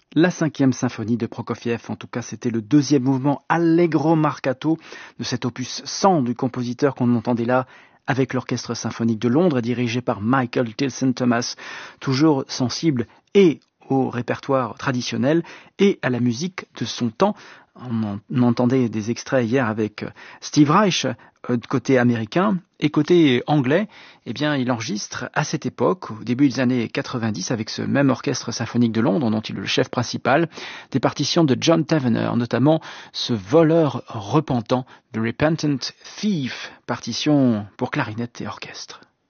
La cinquième symphonie de Prokofiev, en tout cas c'était le deuxième mouvement Allegro Marcato de cet opus 100 du compositeur qu'on entendait là avec l'Orchestre symphonique de Londres dirigé par Michael Tilson Thomas, toujours sensible et au répertoire traditionnel et à la musique de son temps. On entendait des extraits hier avec Steve Reich, côté américain, et côté anglais, eh bien, il enregistre à cette époque, au début des années 90, avec ce même orchestre symphonique de Londres, dont il est le chef principal, des partitions de John Tavener, notamment ce voleur repentant, The Repentant Thief, partition pour clarinette et orchestre.